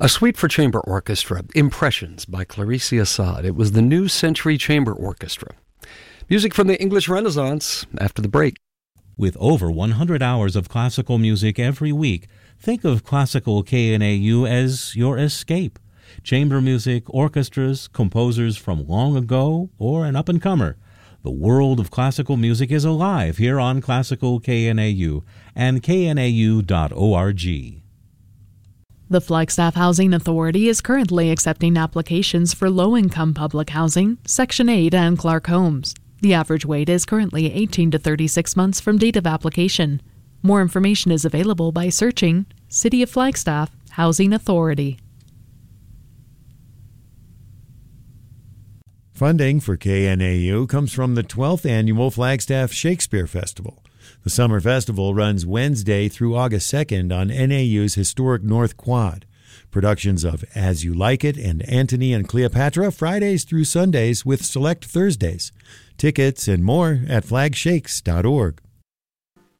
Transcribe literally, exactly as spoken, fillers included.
A suite for chamber orchestra, Impressions by Clarice Assad. It was the New Century Chamber Orchestra. Music from the English Renaissance after the break. With over one hundred hours of classical music every week, think of Classical K N A U as your escape. Chamber music, orchestras, composers from long ago, or an up-and-comer. The world of classical music is alive here on Classical K N A U and K N A U dot org. The Flagstaff Housing Authority is currently accepting applications for low-income public housing, Section eight, and Clark homes. The average wait is currently eighteen to thirty-six months from date of application. More information is available by searching City of Flagstaff Housing Authority. Funding for K N A U comes from the twelfth Annual Flagstaff Shakespeare Festival. The summer festival runs Wednesday through August second on N A U's historic North Quad. Productions of As You Like It and Antony and Cleopatra Fridays through Sundays with select Thursdays. Tickets and more at flagshakes dot org.